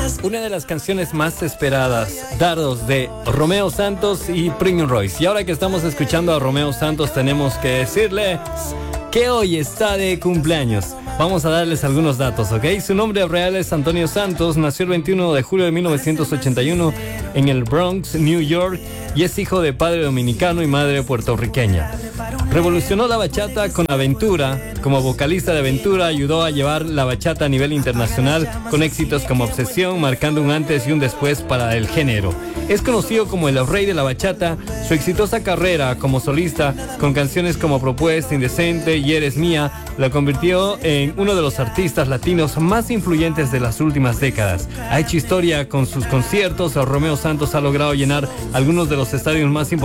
Una de las canciones más esperadas, Dardos, de Romeo Santos y Premium Royce. Y ahora que estamos escuchando a Romeo Santos, tenemos que decirle que hoy está de cumpleaños. Vamos a darles algunos datos, ¿ok? Su nombre real es Antonio Santos, nació el 21 de julio de 1981 en el Bronx, New York, y es hijo de padre dominicano y madre puertorriqueña. Revolucionó la bachata con Aventura. Como vocalista de Aventura, ayudó a llevar la bachata a nivel internacional con éxitos como Obsesión, marcando un antes y un después para el género. Es conocido como el rey de la bachata. Su exitosa carrera como solista, con canciones como Propuesta, Indecente y Eres Mía, la convirtió en uno de los artistas latinos más influyentes de las últimas décadas. Ha hecho historia con sus conciertos. Romeo Santos ha logrado llenar algunos de los estadios más importantes